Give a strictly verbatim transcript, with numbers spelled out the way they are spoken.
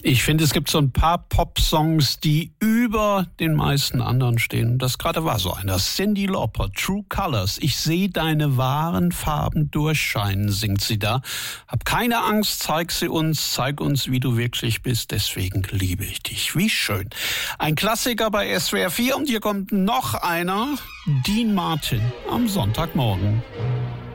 Ich finde, es gibt so ein paar Pop-Songs, die über den meisten anderen stehen. Das gerade war so einer. Cyndi Lauper, True Colors. Ich sehe deine wahren Farben durchscheinen, singt sie da. Hab keine Angst, zeig sie uns, zeig uns, wie du wirklich bist. Deswegen liebe ich dich. Wie schön. Ein Klassiker bei S W R vier und hier kommt noch einer. Dean Martin am Sonntagmorgen.